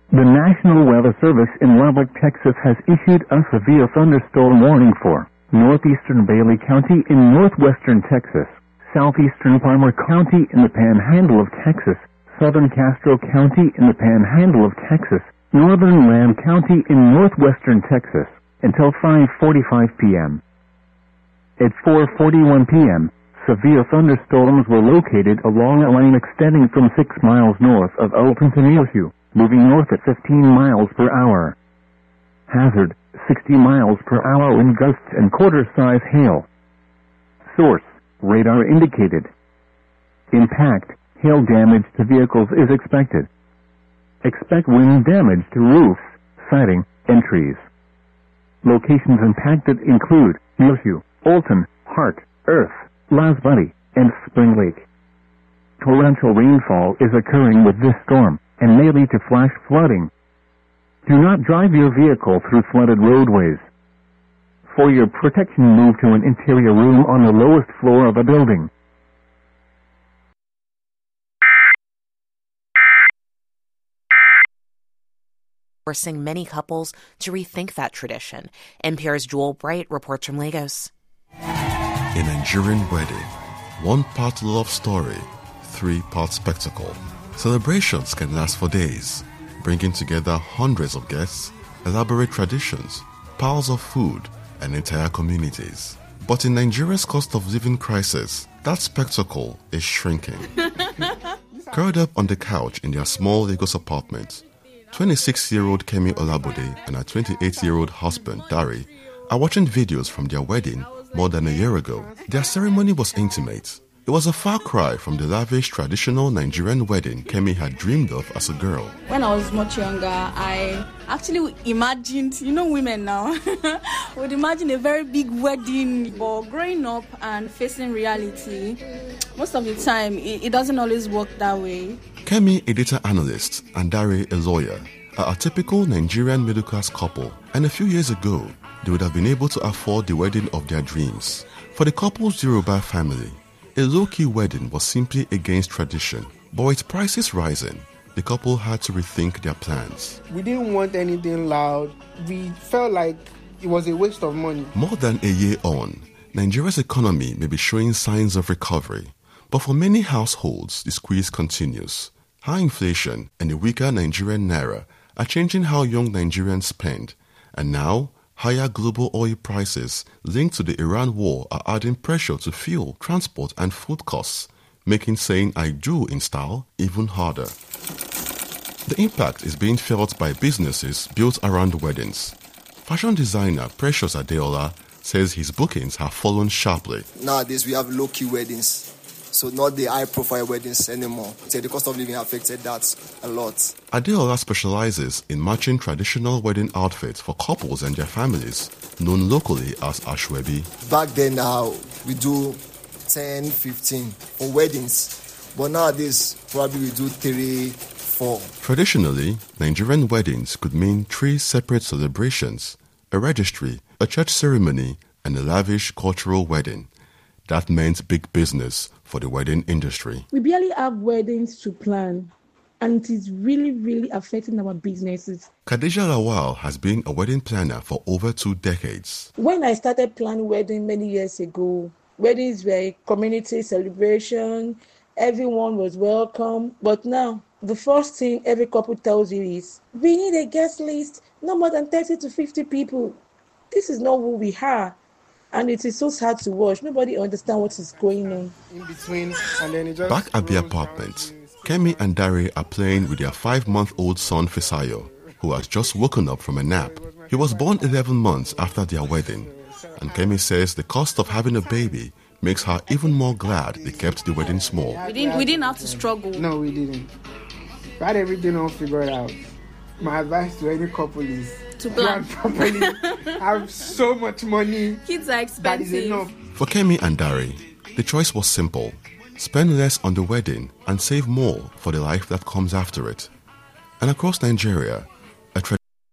The National Weather Service in Lubbock, Texas has issued a severe thunderstorm warning for northeastern Bailey County in northwestern Texas, southeastern Palmer County in the Panhandle of Texas, southern Castro County in the Panhandle of Texas, northern Lamb County in northwestern Texas, until 5:45 p.m. At 4:41 p.m., severe thunderstorms were located along a line extending from 6 miles north of Alton to Muleshoe, moving north at 15 miles per hour. Hazard, 60 miles per hour wind gusts and quarter-size hail. Source, radar indicated. Impact, hail damage to vehicles is expected. Expect wind damage to roofs, siding, and trees. Locations impacted include Muleshoe, Alton, Hart, Earth, Laz Buddy, and Spring Lake. Torrential rainfall is occurring with this storm and may lead to flash flooding. Do not drive your vehicle through flooded roadways. For your protection, move to an interior room on the lowest floor of a building. Forcing many couples to rethink that tradition. NPR's Joel Bright reports from Lagos. A Nigerian wedding. 1 part love story, 3 part spectacle. Celebrations can last for days, bringing together hundreds of guests, elaborate traditions, piles of food, and entire communities. But in Nigeria's cost of living crisis, that spectacle is shrinking. Curled up on the couch in their small Lagos apartment, 26-year-old Kemi Olabode and her 28-year-old husband, Dari, are watching videos from their wedding more than a year ago. Their ceremony was intimate. It was a far cry from the lavish traditional Nigerian wedding Kemi had dreamed of as a girl. When I was much younger, I actually imagined, women now, would imagine a very big wedding. But growing up and facing reality, most of the time, it doesn't always work that way. Kemi, a data analyst, and Dari, a lawyer, are a typical Nigerian middle-class couple, and a few years ago, they would have been able to afford the wedding of their dreams. For the couple's Yoruba family, a low-key wedding was simply against tradition. But with prices rising, the couple had to rethink their plans. We didn't want anything loud. We felt like it was a waste of money. More than a year on, Nigeria's economy may be showing signs of recovery. But for many households, the squeeze continues. High inflation and a weaker Nigerian naira are changing how young Nigerians spend. And now, higher global oil prices linked to the Iran war are adding pressure to fuel, transport, and food costs, making saying "I do" in style even harder. The impact is being felt by businesses built around weddings. Fashion designer Precious Adeola says his bookings have fallen sharply. Nowadays, we have low-key weddings. So not the high-profile weddings anymore. So the cost of living affected that a lot. Adeola specializes in matching traditional wedding outfits for couples and their families, known locally as Ashwebi. Back then, we do 10, 15 for weddings. But nowadays, probably we do 3, 4. Traditionally, Nigerian weddings could mean 3 separate celebrations, a registry, a church ceremony, and a lavish cultural wedding. That meant big business for the wedding industry. We barely have weddings to plan, and it is really, really affecting our businesses. Khadija Lawal has been a wedding planner for over 2 decades. When I started planning wedding many years ago, weddings were a community celebration, everyone was welcome. But now, the first thing every couple tells you is, we need a guest list, no more than 30 to 50 people. This is not who we are. And it is so sad to watch. Nobody understands what is going on. In between, and then it just back at the apartment, Kemi and Dari are playing with their 5-month-old son Fisayo, who has just woken up from a nap. He was born 11 months after their wedding, and Kemi says the cost of having a baby makes her even more glad they kept the wedding small. We didn't have to struggle. No, we didn't. We had everything all figured out. My advice to any couple is to plan properly. Have so much money. Kids are expensive. That is enough. For Kemi and Dari, the choice was simple. Spend less on the wedding and save more for the life that comes after it. And across Nigeria,